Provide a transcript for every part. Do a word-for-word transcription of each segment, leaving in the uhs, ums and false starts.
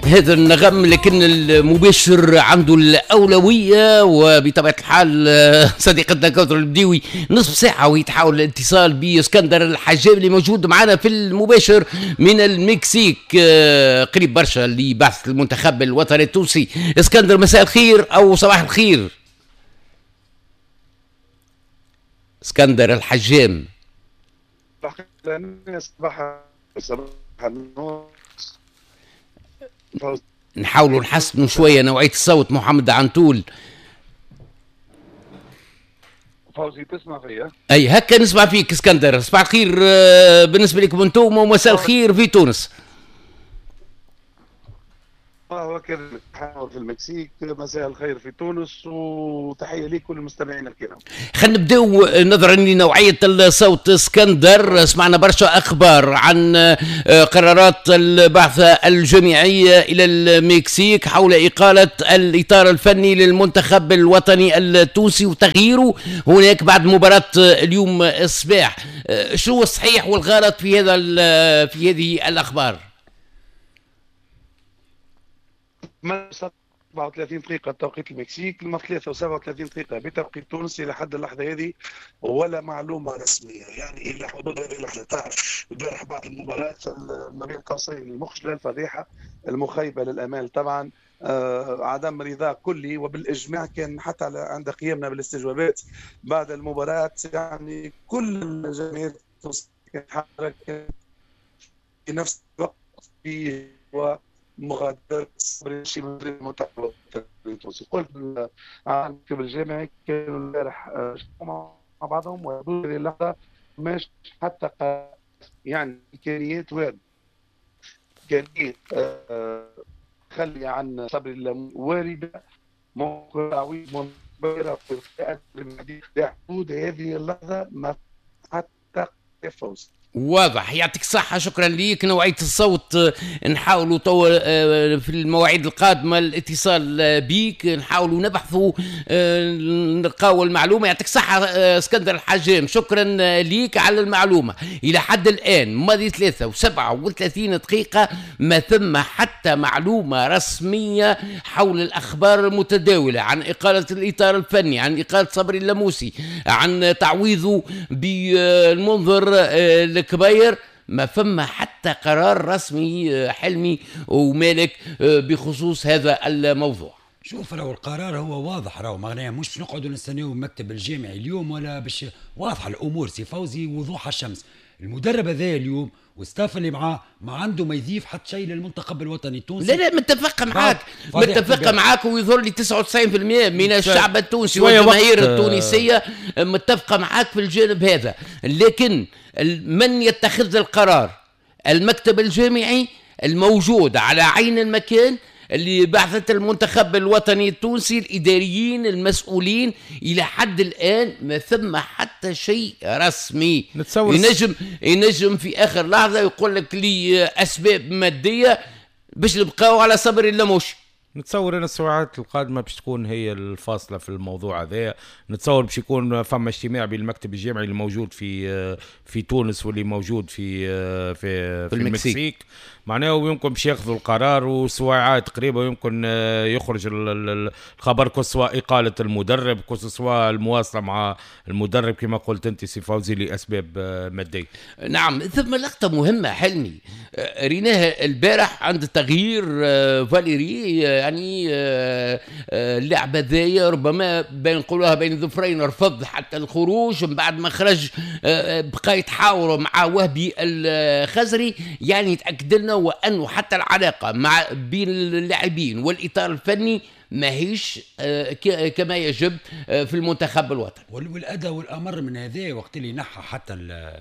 هذا النغم، لكن المباشر عنده الأولوية. وبطبيعة الحال صديقتنا كوثر البديوي نصف ساعة ويتحاول الاتصال باسكندر الحجاب اللي موجود معنا في المباشر من المكسيك قريب برشا لبعث المنتخب الوطني التونسي. اسكندر، مساء الخير أو صباح الخير. اسكندر الحجام. صباح صباح النور. نحاولوا نحسنوا شويه نوعيه الصوت. محمد عنتول. فوزي تسمع فيا؟ اي هكا نسمع فيك اسكندر. صباح الخير بالنسبه لكم انتم ومساء الخير في تونس. الله اكبر في المكسيك، مساء الخير في تونس، وتحيه لكل المستمعين الكرام. خلينا نبداو نظرا لنوعيه الصوت. اسكندر، سمعنا برشا اخبار عن قرارات البعث الجماعيه الى المكسيك حول اقاله الاطار الفني للمنتخب الوطني التونسي وتغييره هناك بعد مباراه اليوم الصباح. شو الصحيح والغلط في هذا في هذه الاخبار؟ سبعة وثلاثين دقيقة توقيت المكسيك، لما ثلاثة وسبعة وثلاثين دقيقة بتوقيت تونس. إلى حد اللحظة هذه ولا معلومة رسمية، يعني إلى حدود هذه اللحظة. تعرف امبارح بعد المباراة ما بين قوسين المخجلة الفضيحة المخيبة للأمال طبعا، آه عدم رضا كلي وبالإجماع كان حتى عند قيامنا بالاستجوابات بعد المباراة. يعني كل الجماهير التونسية كانت حركة في نفس الوقت في مغادرة صبري مدرب المنتخب التونسي. قلت عن المكتب الجامعي كانوا امبارح مع بعضهم وهذه اللحظة مش حتى يعني إمكانيات وارد إمكانيات خلي عن صبري واردة ممكن تعويض منبرة في الفئة حدود هذه اللحظة ما حتى فوز. واضح، يعطيك الصحة، شكرا ليك. نوعية الصوت نحاولوا طول في المواعيد القادمة الاتصال بيك، نحاولوا نبحثوا نلقاو المعلومة. يعطيك الصحة اسكندر الحجام، شكرا ليك على المعلومة. إلى حد الآن ماضي ثلاثة وسبعة وثلاثين دقيقة ما ثم حتى معلومة رسمية حول الأخبار المتداولة عن إقالة الإطار الفني، عن إقالة صبري اللموسي، عن تعويضه بالمنظر كبير. ما فما حتى قرار رسمي حلمي ومالك بخصوص هذا الموضوع. شوف، لو القرار هو واضح، راهو معناها مش باش نقعدوا نستناو المكتب الجامعي اليوم ولا باش واضحه الامور. سي فوزي وضوح الشمس. المدرب هذا اليوم والستاف اللي معاه ما عنده ما يضيف حتى شيء للمنتخب الوطني التونسي. لا لا متفق معاك، متفق معاك، ويظهر لي تسعة وتسعين بالمئة من الشعب التونسي والجماهير التونسيه متفقه معاك في الجانب هذا. لكن من يتخذ القرار؟ المكتب الجامعي الموجود على عين المكان اللي بعثت المنتخب الوطني التونسي، الإداريين المسؤولين. إلى حد الآن ما ثم حتى شيء رسمي. ينجم ينجم في آخر لحظة يقول لك لي أسباب مادية باش نبقاو على صبري اللموسي. نتصور ان الساعات القادمه باش تكون هي الفاصله في الموضوع هذا. نتصور باش يكون فما اجتماع بين المكتب الجامعي اللي موجود في في تونس واللي موجود في في, في المكسيك، معناه ويمكن باش ياخذوا القرار، وسواعات قريبه يمكن يخرج الخبر كسوا اقاله المدرب كسوا المواصله مع المدرب كما قلت انت سي فوزي لاسباب ماديه. نعم، ثم لقطه مهمه حلمي ريناها البارح عند تغيير فاليري، يعني اللعبه ذي ربما بين نقولوها بين ظفرين رفض حتى الخروج. من بعد ما خرج بقى يتحاوروا مع وهبي الخزري، يعني يتاكد لنا وانه حتى العلاقه مع بين اللاعبين والاطار الفني ماهيش كما يجب في المنتخب الوطني. والاداء والامر من هذا وقت اللي نحى حتى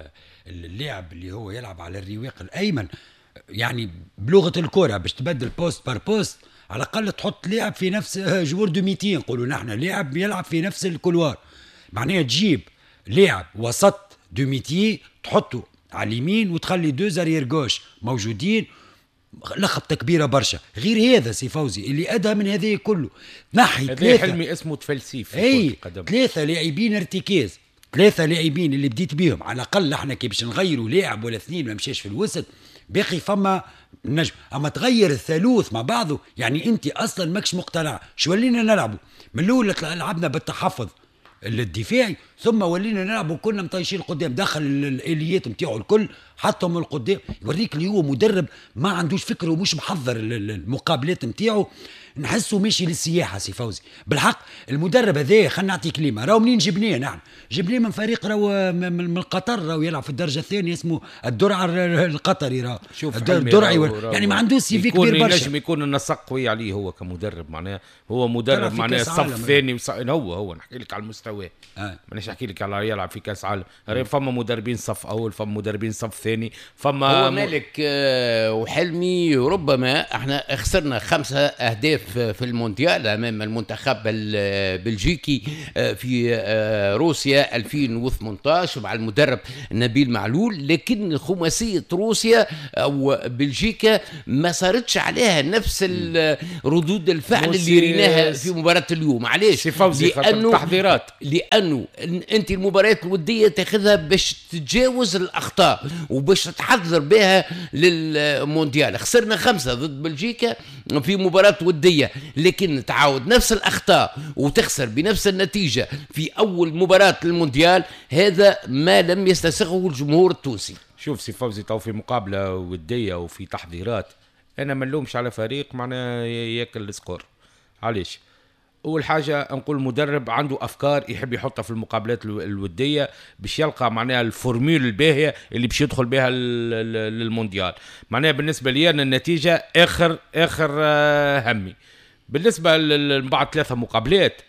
اللاعب اللي هو يلعب على الرواق الايمن، يعني بلغه الكره باش تبدل بوست بار بوست، على الاقل تحط لاعب في نفس جوار دو ميتين، نقولوا نحن لاعب يلعب في نفس الكولوار. معناها تجيب لاعب وسط دو ميتين تحطه على اليمين وتخلي دو زارير جوش موجودين، لخبطه كبيره برشا. غير هذا سي فوزي اللي ادى من هذا كله، نحي ثلاثه حلمي اسمه تفلسيف. اي ثلاثه لاعبين ارتكاز، ثلاثه لاعبين اللي بديت بيهم على الاقل احنا كي باش نغيروا لاعب ولا اثنين ما مشاش في الوسط باقي فما نجم. اما تغير الثالوث مع بعضه يعني انت اصلا ماكش مقتنع. شو ولينا نلعبوا من الاول؟ لعبنا بالتحفظ الدفاعي، ثم ولينا نلعبوا كنا مطيشين القدام، دخل الاليات نتاعو الكل حطهم القدام. يوريك اللي هو مدرب ما عندوش فكره ومش محضر المقابلات نتاعو. نحسه ماشي للسياحه سي فوزي بالحق. المدرب هذا خلينا نعطي كلمه، راهو منين جبناه؟ نحن جبناه من فريق راهو من قطر، راهو يلعب في الدرجه الثانيه اسمه الدرع القطري. راهو الدرعي يعني ما عندوش سي في كبير برشا. ينجم يكون النسق قوي عليه هو كمدرب، معناه هو مدرب معناه صف ثاني وص... هو هو نحكي لك على المستوى آه. مانيش نحكي لك على يلعب في كاس عالم. فما مدربين صف اول، فما مدربين صف ثاني، فما هو مالك وحلمي. ربما احنا خسرنا خمسه اهداف في المونديال امام المنتخب البلجيكي في روسيا ألفين وثمانية عشر مع المدرب نبيل معلول، لكن خماسيه روسيا او بلجيكا ما صارتش عليها نفس ردود الفعل اللي ريناها في مباراه اليوم. علاش؟ لانه تحضيرات، لانه انت المباريات الوديه تاخذها باش تتجاوز الاخطاء وباش تحضر بها للمونديال. خسرنا خمسه ضد بلجيكا في مباراه وديه، لكن تعاود نفس الاخطاء وتخسر بنفس النتيجه في اول مباراه للمونديال، هذا ما لم يستسغه الجمهور التونسي. شوف سي فوزي، تو في مقابله وديه وفي تحضيرات، انا ما نلومش على فريق معناه ياكل السكور. علاش؟ اول حاجه نقول مدرب عنده افكار يحب يحطها في المقابلات الوديه باش يلقى معناها الفورمول الباهيه اللي باش يدخل بها للمونديال. معناها بالنسبه لي انا النتيجه اخر اخر همي. بالنسبه لبعض ثلاثه مقابلات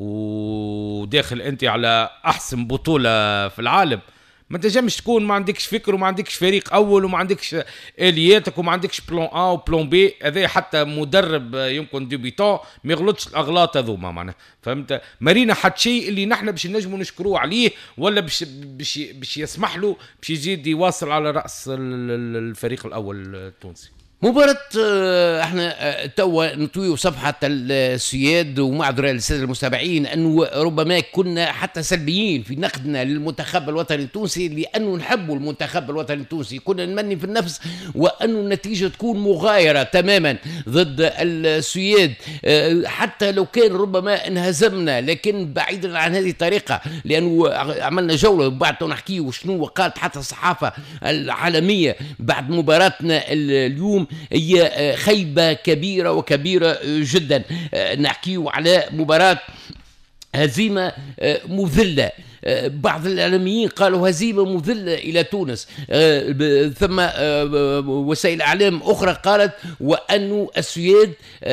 وداخل انت على احسن بطوله في العالم، ما تنجمش تكون ما عندكش فكر وما عندكش فريق اول وما عندكش الياتك وما عندكش بلان ا وبلان بي. هذا حتى مدرب يمكن ديبيتون ما يغلطش الاغلاط هذوما معناها، فهمت؟ مارينا حد شيء اللي نحن باش نجموا نشكروه عليه ولا باش باش باش يسمح له باش يزيد يواصل على راس الفريق الاول التونسي. مباراة احنا توا نطويو صفحة السياد، ومعذرة للسادة المستمعين انه ربما كنا حتى سلبيين في نقدنا للمنتخب الوطني التونسي، لانه نحبوا المنتخب الوطني التونسي، كنا نمني في النفس وانه النتيجة تكون مغايرة تماما ضد السياد، حتى لو كان ربما انهزمنا، لكن بعيدا عن هذه الطريقة، لانه عملنا جولة وبعد نحكي وشنو قالت حتى الصحافة العالمية بعد مباراتنا اليوم. هي خيبة كبيرة وكبيرة جدا. نحكيه على مباراة هزيمة مذلة. بعض الإعلاميين قالوا هزيمة مذلة إلى تونس، ثم وسائل إعلام أخرى قالت وأنه السويد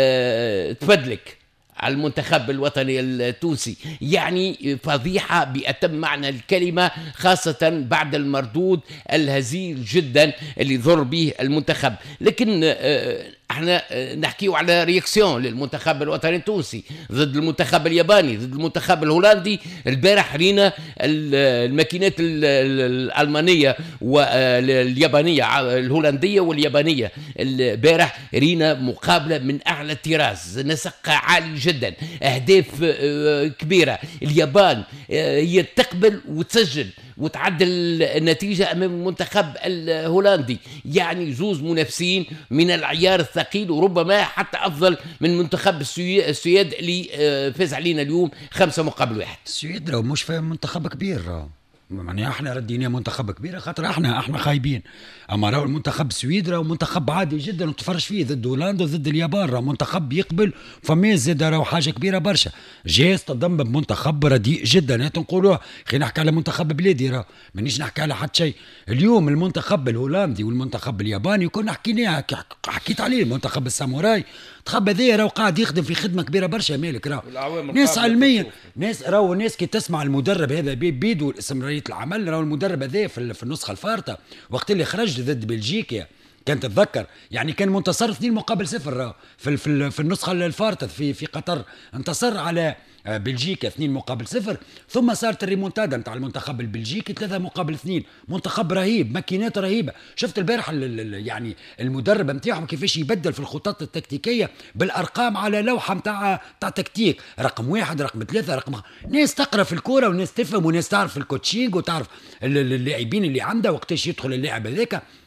تفدلك على المنتخب الوطني التونسي. يعني فضيحة بأتم معنى الكلمة، خاصة بعد المردود الهزيل جدا اللي ضر به المنتخب. لكن احنا نحكيه على رياكسيون للمنتخب الوطني التونسي ضد المنتخب الياباني ضد المنتخب الهولندي. البارح رينا الماكينات الألمانية واليابانية، الهولندية واليابانية، البارح رينا مقابلة من أعلى الطراز، نسق عالي جدا، أهداف كبيرة. اليابان هي تقبل وتسجل وتعدل النتيجة أمام المنتخب الهولندي. يعني زوز منافسين من العيار الثقيل، وربما حتى أفضل من منتخب السويد اللي فاز علينا اليوم خمسة مقابل واحد. السويد لو مش فاهم منتخب كبير، يعني احنا ردينا منتخب كبير خاطر احنا احنا خايبين. اما راهو المنتخب السويد راهو منتخب عادي جدا وتفرج فيه ضد هولندا وضد اليابان، راهو منتخب يقبل فما زاد راهو حاجه كبيره برشا. جاز تضم بمنتخب رديء جدا، هات نقولوا خلينا نحكي على منتخب بلادي، راهو مانيش نحكي على حد شيء. اليوم المنتخب الهولندي والمنتخب الياباني كنا حكيناها، حكيت عليه المنتخب الساموراي، تخبى ذي راهو قاعد يخدم في خدمه كبيره برشا. مالك راهو ناس علميا، ناس راهو ناس كي تسمع المدرب هذا بيدو استمراريه العمل. راهو المدرب هذا في النسخه الفارطه وقت اللي خرج ضد بلجيكا كان تتذكر، يعني كان منتصر اثنين مقابل صفر راهو في في, في النسخه الفارطه في في قطر، انتصر على بلجيكا اثنين مقابل صفر، ثم صارت الريمونتادا نتاع المنتخب البلجيكي ثلاثة مقابل اثنين. منتخب رهيب، ماكينات رهيبه. شفت البارح يعني المدرب نتاعهم كيفاش يبدل في الخطط التكتيكيه بالارقام على لوحه نتاع نتاع تكتيك، رقم واحد رقم ثلاثه رقم. ناس تقرا في الكوره وناس تفهم وناس تعرف الكوتشينج وتعرف اللاعبين اللي عنده وقتاش يدخل اللاعب هذاك.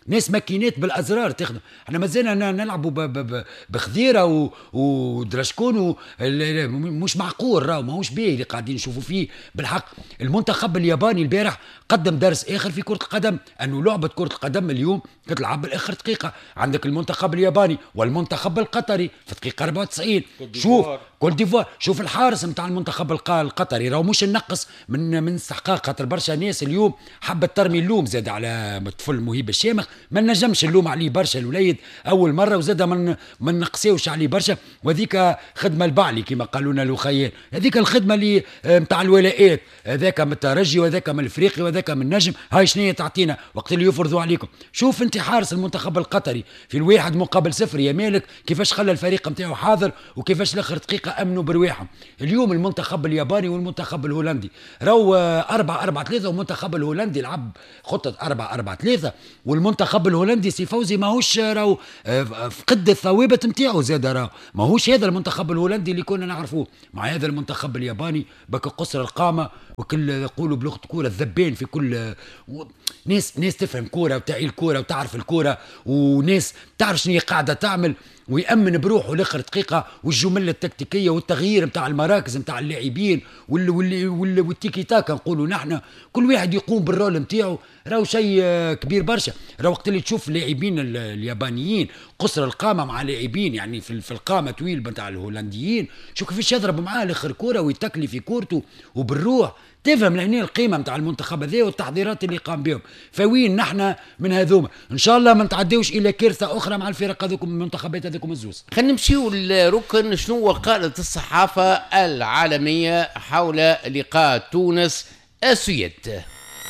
ناس ماكينات بالازرار تخدم. احنا مازلنا نلعبوا بخذيره ودرشكون مش معقول، راهو ماهوش باهي اللي قاعدين نشوفوا فيه. بالحق المنتخب الياباني البارح قدم درس اخر في كره القدم، انه لعبه كره القدم اليوم تلعب بالاخر دقيقه. عندك المنتخب الياباني والمنتخب القطري في دقيقه أربعة وتسعين. شوف كل ديفوار، شوف الحارس نتاع المنتخب القطري راهو مش نقص من من استحقاق، خاطر برشا ناس اليوم حبت ترمي اللوم زاد على طفل مهيب الشامخ، ما نجمش اللوم عليه برشا الوليد اول مره، وزاد من ما نقصيوش عليه برشا. وهذيك خدمه البعلي كما قالوا لنا الاخيين، هذيك الخدمه اللي نتاع الولاءات، هذاك من الترجي وهذاك من الافريقي وهذاك من النجم، هاي شنو تعطينا وقت اللي يفرضوا عليكم. شوف انت حارس المنتخب القطري في الواحد مقابل صفر يا مالك كيفاش خلى الفريق نتاعو حاضر، وكيفاش لاخر دقيقه امنوا برواحهم. اليوم المنتخب الياباني والمنتخب الهولندي راهو أربعة أربعة ثلاثة، والمنتخب الهولندي لعب خطه أربعة أربعة ثلاثة، والمنتخب الهولندي سي فوزي ماهوش راهو فقد الثوابت نتاعو زاد، راهو ماهوش هذا المنتخب الهولندي اللي كنا نعرفوه. مع هذا المنتخب الياباني بك قصر القامه، وكل يقولوا بلغه كوره الذبان في كل و... ناس ناس تفهم كوره وتعي الكوره وتعرف الكوره، وناس تعرف شنو هي قاعده تعمل، ويأمن بروحه لاخر دقيقه. والجمله التكتيكيه والتغيير نتاع المراكز نتاع اللاعبين واللي واللي واللي والتيكي تاكا نقولوا نحن، كل واحد يقوم بالرول نتاعو، راهو شيء كبير برشا. راهو وقت اللي تشوف اللاعبين اليابانيين قصر القامه مع لاعبين يعني في في القامه طويل نتاع الهولنديين، شوف كيفاش يضرب معاه لاخر كوره ويتكلي في كورته وبالروح. تفهم لهنا القيمه نتاع المنتخب هذا والتحضيرات اللي قام بهم. فوين نحن من هذوما؟ ان شاء الله ما نتعداوش الى كارثه اخرى مع الفرق هذوكم المنتخبات هذوكم الزوز. خلينا نمشيو للركن، شنو قالت الصحافه العالميه حول لقاء تونس السويد؟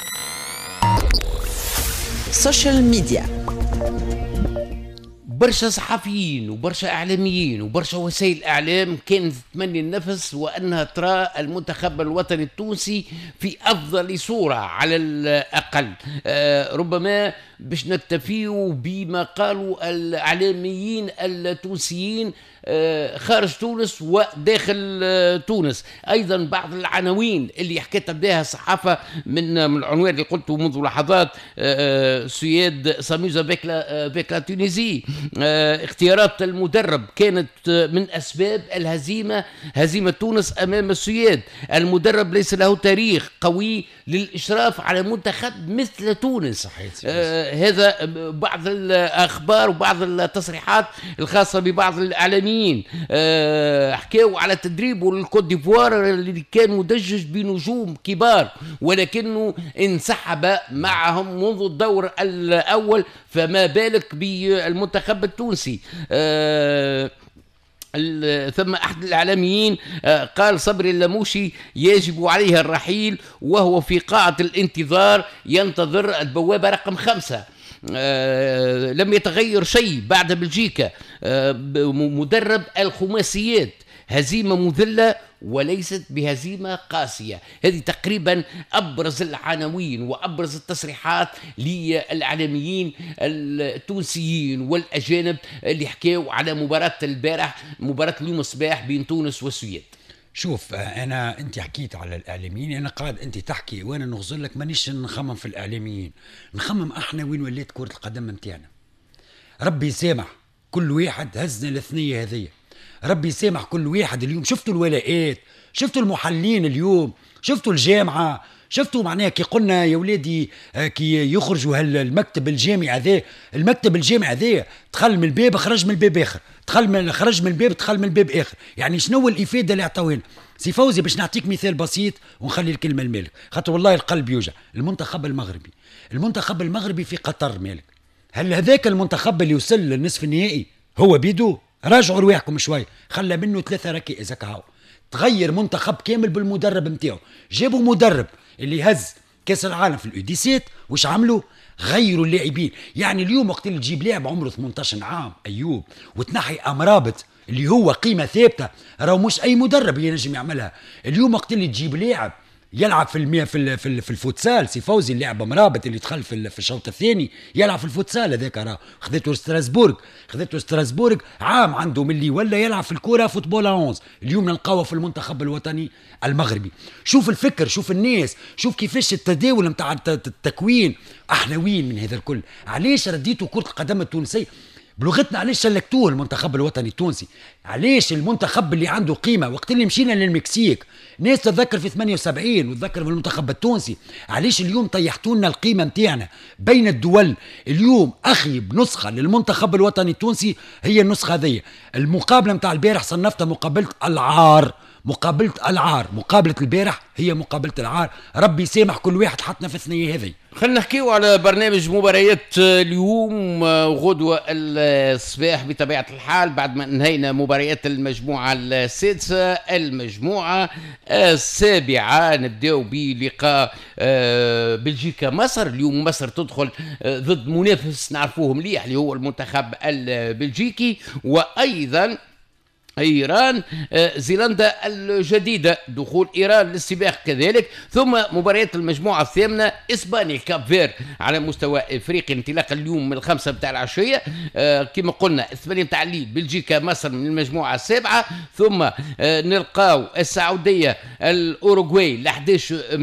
سوشيال ميديا، برشا صحفيين وبرشا اعلاميين وبرشا وسائل اعلام كانت تتمني النفس وانها ترى المنتخب الوطني التونسي في افضل صوره على الاقل. آه ربما باش نكتفيوا بما قالوا الاعلاميين التونسيين آه خارج تونس وداخل آه تونس. ايضا بعض العناوين اللي حكيت بها الصحافه من من العنوان اللي قلته منذ لحظات، آه سويد ساموزا بيكلا بيكلا تونيزي، آه اختيارات المدرب كانت من اسباب الهزيمه، هزيمه تونس امام السويد. المدرب ليس له تاريخ قوي للاشراف على منتخب مثل تونس. صحيح. آه هذا بعض الاخبار وبعض التصريحات الخاصه ببعض الاعلاميين. أه حكاوا على تدريبه للكوت ديفوار اللي كان مدجج بنجوم كبار ولكنه انسحب معهم منذ الدور الاول، فما بالك بالمنتخب التونسي. أه ثم أحد الإعلاميين قال صبري اللموشي يجب عليه الرحيل وهو في قاعة الانتظار ينتظر البوابة رقم خمسة. آه لم يتغير شيء بعد بلجيكا. آه مدرب الخماسيات، هزيمة مذلة وليست بهزيمة قاسية. هذه تقريبا أبرز العناوين وأبرز التصريحات للإعلاميين التونسيين والأجانب اللي حكاوا على مباراة البارح، مباراة اليوم الصباح بين تونس والسويد. شوف انا انت حكيت على الاعلاميين، انا قاعد انت تحكي وانا نغزر لك، مانيش نخمم في الاعلاميين، نخمم احنا وين ولات كرة القدم نتاعنا. ربي يسامح كل واحد هزنا الثنيه هذيا، ربي يسامح كل واحد. اليوم شفتوا الولاءات، شفتوا المحلين اليوم، شفتوا الجامعه، شفتوا معناها كي قلنا يا ولادي كي يخرجوا هالمكتب الجامعي ذا، المكتب الجامعي ذا دخل من الباب خرج من الباب اخر، دخل من خرج من الباب دخل من الباب اخر. يعني شنو الافاده اللي عطاونا؟ سي فوزي باش نعطيك مثال بسيط ونخلي الكلمه المالك، خاطر والله القلب يوجع. المنتخب المغربي، المنتخب المغربي في قطر مالك، هل هذاك المنتخب اللي وصل للنصف النهائي هو بيدو؟ راجعوا رواحكم شوي، خلى منه ثلاثه ركائز هكا، تغير منتخب كامل بالمدرب نتاعو. جابوا مدرب اللي هز كاس العالم في الاوديسات، واش عملوا؟ غيروا اللاعبين. يعني اليوم وقت اللي تجيب لاعب عمره ثمانية عشر عام ايوب وتنحي امرابط اللي هو قيمه ثابته، راهو مش اي مدرب ينجم يعملها. اليوم وقت اللي تجيب لاعب يلعب في المية في في, في الفوتسال. سي فوزي اللاعب مرابط اللي دخل في, في الشوط الثاني يلعب في الفوتسال هذاك راه خذيته ستراسبورغ خذيته ستراسبورغ عام عنده ملي ولا يلعب في الكره فوتبول أونز. اليوم نلقاوه في المنتخب الوطني المغربي. شوف الفكر، شوف الناس، شوف كيفاش التداول نتاع التكوين. احنا وين من هذا الكل؟ علاش رديتوا كرة القدم التونسية بلغتنا؟ علاش سلكتوه المنتخب الوطني التونسي؟ علاش المنتخب اللي عنده قيمه؟ وقت اللي مشينا للمكسيك ناس تتذكر في ثمانية وسبعين وتذكر في المنتخب التونسي. علاش اليوم طيحتوا لنا القيمه نتاعنا بين الدول؟ اليوم اخيب نسخه للمنتخب الوطني التونسي هي النسخه هذه. المقابله نتاع البارح صنفتها مقابله العار، مقابله العار. مقابله البارح هي مقابله العار. ربي يسامح كل واحد حطنا في الثنيه هذه. خلينا نحكيو على برنامج مباريات اليوم وغدوة الصباح بطبيعة الحال بعد ما انهينا مباريات المجموعة السادسة. المجموعة السابعة نبداو بلقاء بلجيكا مصر. اليوم مصر تدخل ضد منافس نعرفوه مليح اللي هو المنتخب البلجيكي، وأيضا إيران زيلندا الجديدة، دخول إيران للسباق كذلك. ثم مباريات المجموعة الثامنة إسبانيا كاب فير على مستوى إفريقيا انطلاقا اليوم من الخمسة متاع العشية. آه كما قلنا الثمانية متاع الليل بلجيكا مصر من المجموعة السابعة. ثم آه نلقاو السعودية الأوروغواي ل إحدى عشر